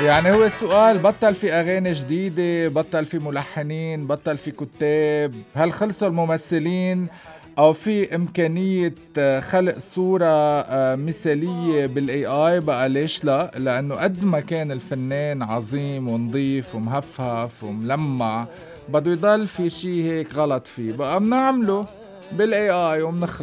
يعني هو السؤال بطل في أغاني جديدة، بطل في ملحنين، بطل في كتاب، هل خلصوا الممثلين أو في إمكانية خلق صورة مثالية بالاي اي؟ بقى ليش لا؟ لأنه قد ما كان الفنان عظيم ونظيف ومهفهف وملمع بده يضل في شي هيك غلط فيه، بقى بنعمله بالاي اي ومنخلص.